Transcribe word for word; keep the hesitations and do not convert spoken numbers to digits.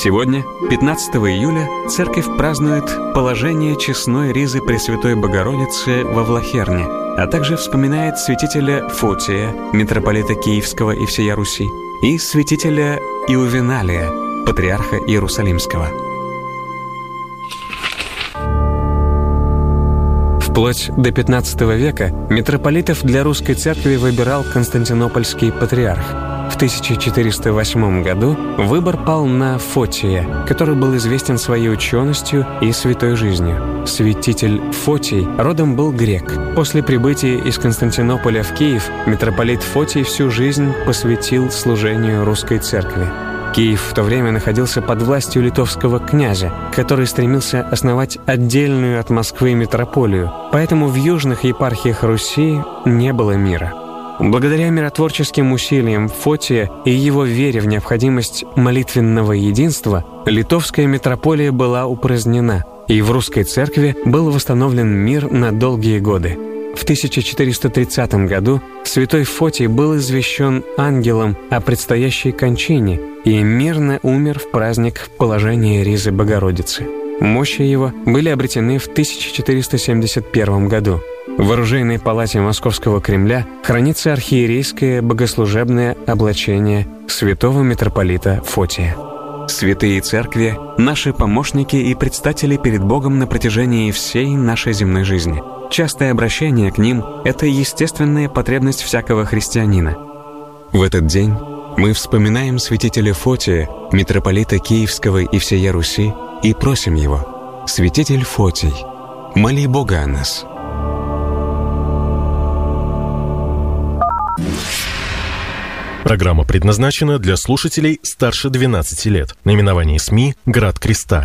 Сегодня, пятнадцатого июля, церковь празднует положение честной ризы Пресвятой Богородицы во Влахерне, а также вспоминает святителя Фотия, митрополита Киевского и всея Руси, и святителя Иувеналия, патриарха Иерусалимского. Вплоть до пятнадцатого века митрополитов для русской церкви выбирал Константинопольский патриарх. В тысяча четыреста восьмом году выбор пал на Фотия, который был известен своей ученостью и святой жизнью. Святитель Фотий родом был грек. После прибытия из Константинополя в Киев митрополит Фотий всю жизнь посвятил служению русской церкви. Киев в то время находился под властью литовского князя, который стремился основать отдельную от Москвы митрополию, поэтому в южных епархиях Руси не было мира. Благодаря миротворческим усилиям Фотия и его вере в необходимость молитвенного единства, литовская митрополия была упразднена, и в русской церкви был восстановлен мир на долгие годы. В тысяча четыреста тридцатом году святой Фотий был извещен ангелом о предстоящей кончине и мирно умер в праздник положения ризы Богородицы. Мощи его были обретены в тысяча четыреста семьдесят первом году. В оружейной палате Московского Кремля хранится архиерейское богослужебное облачение святого митрополита Фотия. Святые церкви – наши помощники и предстатели перед Богом на протяжении всей нашей земной жизни. Частое обращение к ним – это естественная потребность всякого христианина. В этот день мы вспоминаем святителя Фотия, митрополита Киевского и всея Руси, и просим его: «Святитель Фотий, моли Бога о нас». Программа предназначена для слушателей старше двенадцати лет. Наименование СМИ «Град Креста».